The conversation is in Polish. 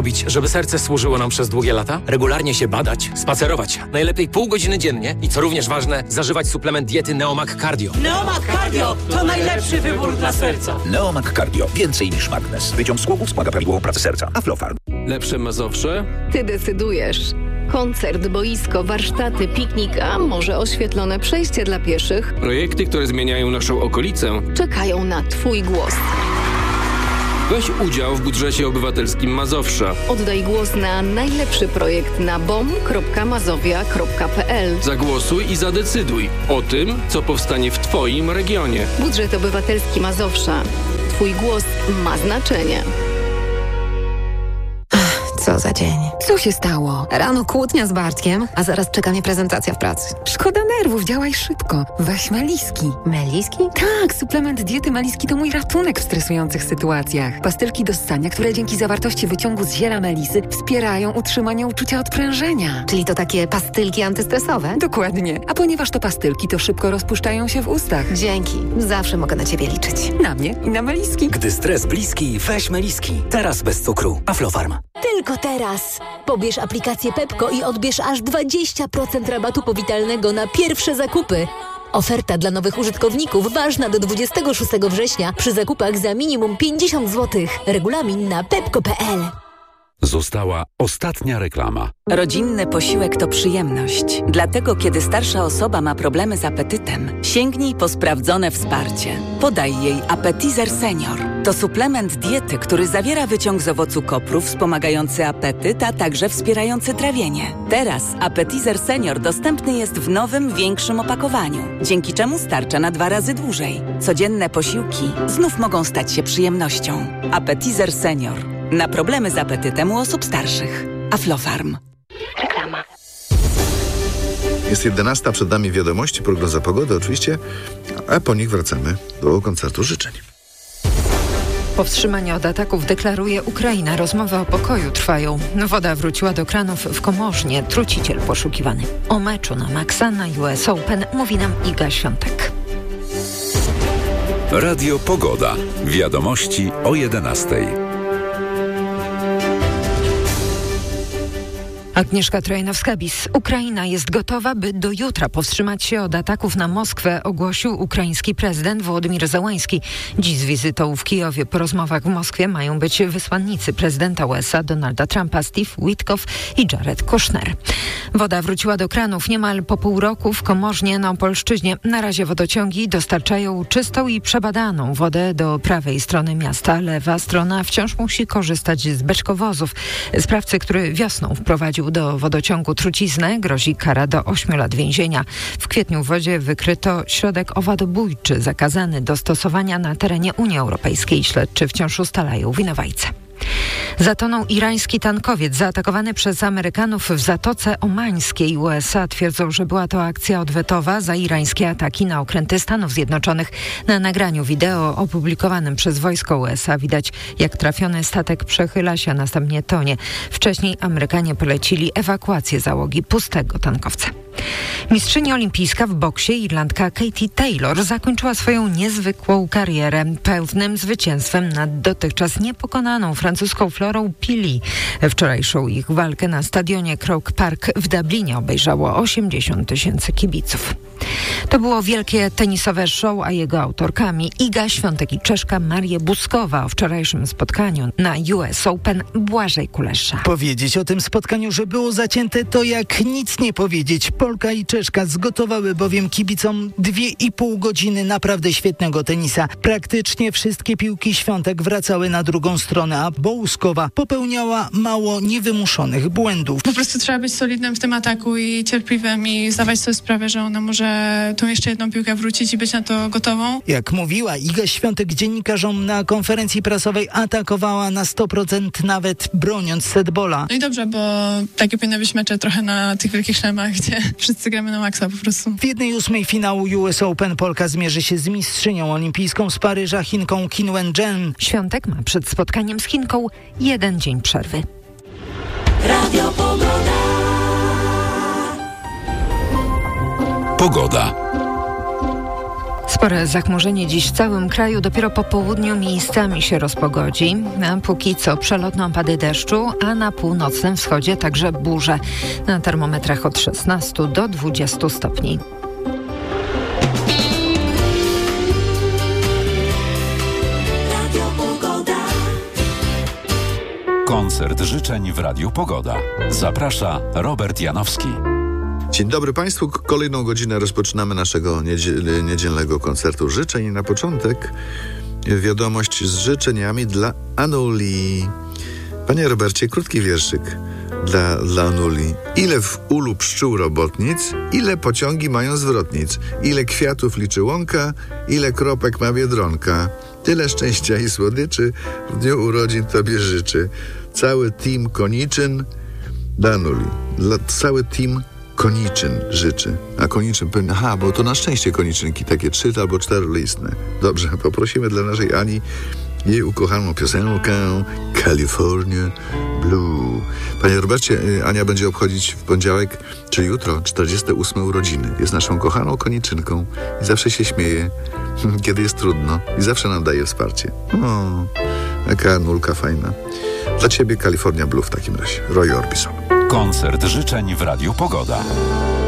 zrobić, żeby serce służyło nam przez długie lata? Regularnie się badać, spacerować. Najlepiej pół godziny dziennie i co również ważne, zażywać suplement diety Neomag Cardio. Neomag Cardio to najlepszy wybór dla serca. Neomag Cardio. Więcej niż magnes. Wyciąg z głowy wspomaga prawidłową pracę serca. Aflofarm. Lepsze Mazowsze? Ty decydujesz. Koncert, boisko, warsztaty, piknik, a może oświetlone przejście dla pieszych? Projekty, które zmieniają naszą okolicę. Czekają na Twój głos. Weź udział w budżecie obywatelskim Mazowsza. Oddaj głos na najlepszy projekt na bom.mazowia.pl. Zagłosuj i zadecyduj o tym, co powstanie w Twoim regionie. Budżet obywatelski Mazowsza. Twój głos ma znaczenie. Co za dzień. Co się stało? Rano kłótnia z Bartkiem, a zaraz czeka mnie prezentacja w pracy. Szkoda nerwów, działaj szybko. Weź Meliski. Meliski? Tak, suplement diety Meliski to mój ratunek w stresujących sytuacjach. Pastylki do ssania, które dzięki zawartości wyciągu z ziela melisy wspierają utrzymanie uczucia odprężenia. Czyli to takie pastylki antystresowe? Dokładnie. A ponieważ to pastylki, to szybko rozpuszczają się w ustach. Dzięki. Zawsze mogę na Ciebie liczyć. Na mnie i na Meliski. Gdy stres bliski, weź Meliski. Teraz bez cukru. Aflofarm. Tylko teraz. Pobierz aplikację Pepko i odbierz aż 20% rabatu powitalnego na pierwsze zakupy. Oferta dla nowych użytkowników ważna do 26 września przy zakupach za minimum 50 zł. Regulamin na pepko.pl. Została ostatnia reklama. Rodzinny posiłek to przyjemność. Dlatego, kiedy starsza osoba ma problemy z apetytem, sięgnij po sprawdzone wsparcie. Podaj jej Appetizer Senior. To suplement diety, który zawiera wyciąg z owocu kopru wspomagający apetyt, a także wspierający trawienie. Teraz Appetizer Senior dostępny jest w nowym, większym opakowaniu, dzięki czemu starcza na 2 razy dłużej. Codzienne posiłki znów mogą stać się przyjemnością. Appetizer Senior. Na problemy z apetytem u osób starszych. Aflofarm. Reklama. Jest 11, przed nami wiadomości, prognoza pogody oczywiście, a po nich wracamy do koncertu życzeń. Powstrzymanie od ataków deklaruje Ukraina. Rozmowy o pokoju trwają. Woda wróciła do kranów w Komorznie. Truciciel poszukiwany. O meczu na maksa na US Open mówi nam Iga Świątek. Radio Pogoda. Wiadomości o 11. Agnieszka Trojanowska-Bis. Ukraina jest gotowa, by do jutra powstrzymać się od ataków na Moskwę, ogłosił ukraiński prezydent Wołodymyr Zełański. Dziś z wizytą w Kijowie po rozmowach w Moskwie mają być wysłannicy prezydenta USA Donalda Trumpa, Steve Witkoff i Jared Kushner. Woda wróciła do kranów niemal po pół roku w Komorznie na Opolszczyźnie. Na razie wodociągi dostarczają czystą i przebadaną wodę do prawej strony miasta. Lewa strona wciąż musi korzystać z beczkowozów. Sprawcy, który wiosną wprowadził do wodociągu truciznę, grozi kara do 8 lat więzienia. W kwietniu w wodzie wykryto środek owadobójczy zakazany do stosowania na terenie Unii Europejskiej. Śledczy wciąż ustalają winowajcę. Zatonął irański tankowiec zaatakowany przez Amerykanów w Zatoce Omańskiej. USA twierdzą, że była to akcja odwetowa za irańskie ataki na okręty Stanów Zjednoczonych. Na nagraniu wideo opublikowanym przez wojsko USA widać, jak trafiony statek przechyla się, a następnie tonie. Wcześniej Amerykanie polecili ewakuację załogi pustego tankowca. Mistrzyni olimpijska w boksie Irlandka Katie Taylor zakończyła swoją niezwykłą karierę pełnym zwycięstwem nad dotychczas niepokonaną francuską Florą Pili. Wczorajszą ich walkę na stadionie Croke Park w Dublinie obejrzało 80 000 kibiców. To było wielkie tenisowe show, a jego autorkami Iga Świątek i Czeszka Maria Buzkowa. O wczorajszym spotkaniu na US Open Błażej Kulesza. Powiedzieć o tym spotkaniu, że było zacięte, to jak nic nie powiedzieć. Polka i Czeszka zgotowały bowiem kibicom 2,5 godziny naprawdę świetnego tenisa. Praktycznie wszystkie piłki Świątek wracały na drugą stronę, a Buzkowa popełniała mało niewymuszonych błędów. Po prostu trzeba być solidnym w tym ataku i cierpliwym i zdawać sobie sprawę, że ona może tą jeszcze jedną piłkę wrócić i być na to gotową. Jak mówiła Iga Świątek dziennikarzom na konferencji prasowej, atakowała na 100%, nawet broniąc setbola. No i dobrze, bo takie powinny być mecze trochę na tych wielkich szlemach, gdzie wszyscy gramy na maksa po prostu. W 1/8 finału US Open Polka zmierzy się z mistrzynią olimpijską z Paryża, Chinką Qin Wen-jen. Świątek ma przed spotkaniem z Chinką 1 dzień przerwy. Radio Pogoda. Pogoda. Spore zachmurzenie dziś w całym kraju, dopiero po południu miejscami się rozpogodzi. A póki co przelotne opady deszczu, a na północnym wschodzie także burze. Na termometrach od 16 do 20 stopni. Koncert życzeń w Radiu Pogoda. Zaprasza Robert Janowski. Dzień dobry Państwu. Kolejną godzinę rozpoczynamy naszego niedzielnego koncertu życzeń. Na początek wiadomość z życzeniami dla Anuli. Panie Robercie, krótki wierszyk dla Anuli. Ile w ulu pszczół robotnic, ile pociągi mają zwrotnic, ile kwiatów liczy łąka, ile kropek ma biedronka. Tyle szczęścia i słodyczy w dniu urodzin Tobie życzy. Cały team Koniczyn dla Anuli. Cały team Koniczyn życzy. A Koniczyn pewnie, bo to na szczęście koniczynki takie 3 albo 4-listne. Dobrze, poprosimy dla naszej Ani jej ukochaną piosenkę California Blue. Panie Robercie, Ania będzie obchodzić w poniedziałek, czyli jutro, 48 urodziny. Jest naszą kochaną koniczynką i zawsze się śmieje, kiedy jest trudno i zawsze nam daje wsparcie. O, jaka Anulka fajna. Dla Ciebie California Blue w takim razie. Roy Orbison. Koncert życzeń w Radiu Pogoda.